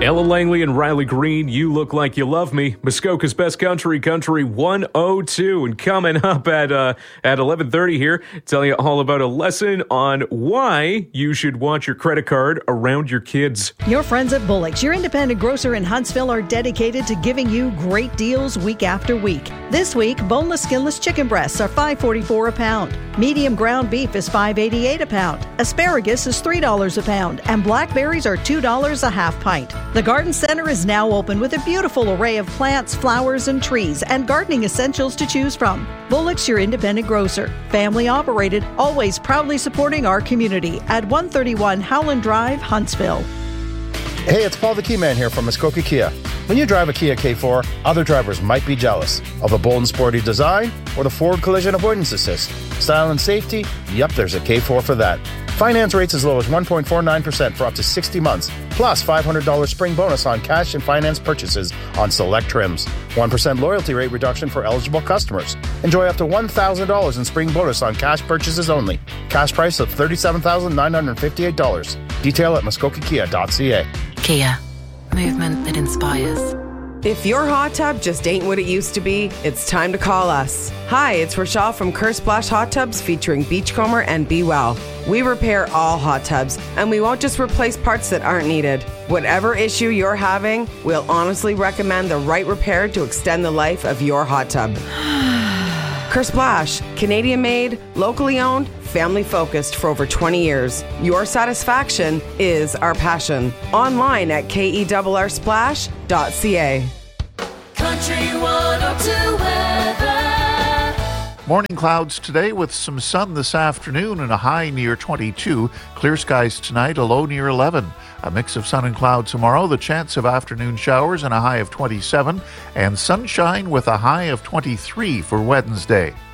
Ella Langley and Riley Green, You Look Like You Love Me. Muskoka's Best Country, Country 102. And coming up at 11:30 here, telling you all about a lesson on why you should watch your credit card around your kids. Your friends at Bullock's, your independent grocer in Huntsville, are dedicated to giving you great deals week after week. This week, boneless, skinless chicken breasts are $5.44 a pound. Medium ground beef is $5.88 a pound. Asparagus is $3 a pound. And blackberries are $2 a half pint. The Garden Center is now open with a beautiful array of plants, flowers, and trees, and gardening essentials to choose from. Bullock's, your independent grocer. Family operated, always proudly supporting our community at 131 Howland Drive, Huntsville. Hey, it's Paul the Key Man here from Muskoka Kia. When you drive a Kia K4, other drivers might be jealous of the bold and sporty design or the forward collision avoidance assist. Style and safety? Yep, there's a K4 for that. Finance rates as low as 1.49% for up to 60 months, plus $500 spring bonus on cash and finance purchases on select trims. 1% loyalty rate reduction for eligible customers. Enjoy up to $1,000 in spring bonus on cash purchases only. Cash price of $37,958. Detail at muskokakia.ca. Kia. Movement that inspires. If your hot tub just ain't what it used to be, it's time to call us. Hi, it's Rochelle from Kerr Splash Hot Tubs featuring Beachcomber and Be Well. We repair all hot tubs, and we won't just replace parts that aren't needed. Whatever issue you're having, we'll honestly recommend the right repair to extend the life of your hot tub. Kerr Splash, Canadian made, locally owned, family focused for over 20 years. Your satisfaction is our passion. Online at kerrsplash.ca. Country 102 weather. Morning clouds today with some sun this afternoon and a high near 22. Clear skies tonight, a low near 11. A mix of sun and cloud tomorrow, the chance of afternoon showers and a high of 27. And sunshine with a high of 23 for Wednesday.